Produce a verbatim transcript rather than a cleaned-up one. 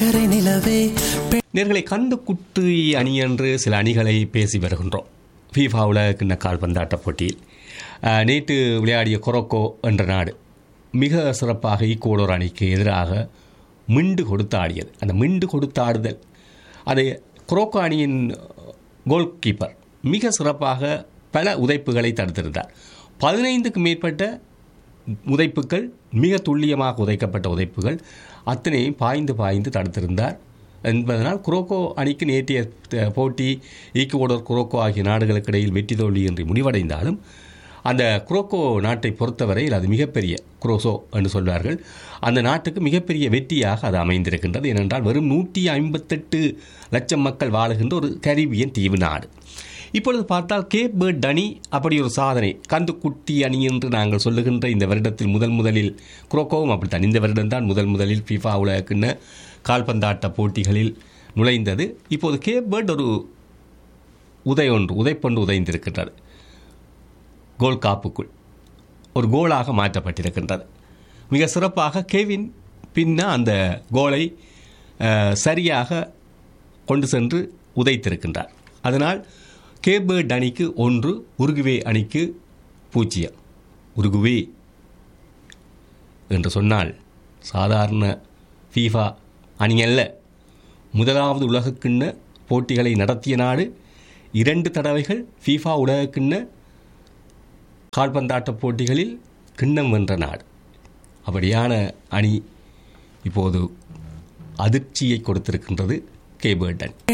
கரை நிலவே. நேர்களை கண்டு குட்டு அணி என்று சில அணிகளை பேசி வருகின்றோம். ஃபீஃபா உலக கிண்ண கால்பந்தாட்ட போட்டியில் நேற்று விளையாடிய கொரோக்கோ என்ற நாடு மிக சிறப்பாக ஈக்குவடோர் அணிக்கு எதிராக மிண்டு கொடுத்து ஆடியது. அந்த மிண்டு கொடுத்து ஆடுதல் அதை கொரோக்கோ அணியின் கோல் கீப்பர் மிக சிறப்பாக பல உதைப்புகளை தடுத்திருந்தார். பதினைந்துக்கு மேற்பட்ட உதைப்புகள், மிக துல்லியமாக உதைக்கப்பட்ட உதைப்புகள் அத்தனையும் பாய்ந்து பாய்ந்து தடுத்திருந்தார் என்பதனால் குரோக்கோ அணிக்கு நேற்றைய போட்டி ஈக்குவடோர் குரோக்கோ ஆகிய நாடுகளுக்கு இடையில் வெற்றி தோல்வி என்று முடிவடைந்தாலும் அந்த குரோக்கோ நாட்டை பொறுத்தவரையில் அது மிகப்பெரிய குரோசோ என்று சொல்வார்கள். அந்த நாட்டுக்கு மிகப்பெரிய வெற்றியாக அது அமைந்திருக்கின்றது. ஏனென்றால் வெறும் நூற்றி ஐம்பத்தெட்டு லட்சம் மக்கள் வாழுகின்ற ஒரு கரீபியன் தீவு நாடு. இப்பொழுது பார்த்தால் கேப் பேர்ட் அணி அப்படி ஒரு சாதனை, கந்துக்குட்டி அணி என்று நாங்கள் சொல்லுகின்ற இந்த வருடத்தில் முதல் முதலில் குரோக்கோவும் அப்படித்தான் இந்த வருடம்தான் முதல் முதலில் ஃபீஃபா உலகக்கிண்ண கால்பந்தாட்ட போட்டிகளில் நுழைந்தது. இப்போது கேப் பேர்ட் ஒரு உதை ஒன்று உதைப்பொன்று உதைந்திருக்கின்றது. கோல் காப்புக்குள் ஒரு கோலாக மாற்றப்பட்டிருக்கின்றது. மிக சிறப்பாக கெவின் பின்ன அந்த கோலை சரியாக கொண்டு சென்று உதைத்திருக்கின்றார். அதனால் கேப் பேர்ட் அணிக்கு ஒன்று, உருகுவே அணிக்கு பூஜ்ஜியம். உருகுவே என்று சொன்னால் சாதாரண ஃபீஃபா அணி அல்ல. முதலாவது உலகக்கிண்ண போட்டிகளை நடத்திய நாடு, இரண்டு தடவைகள் ஃபீஃபா உலகக்கிண்ண கால்பந்தாட்ட போட்டிகளில் கிண்ணம் வென்ற நாடு. அப்படியான அணி இப்போது அதிர்ச்சியை கொடுத்திருக்கின்றது கேப் பேர்ட் அணி.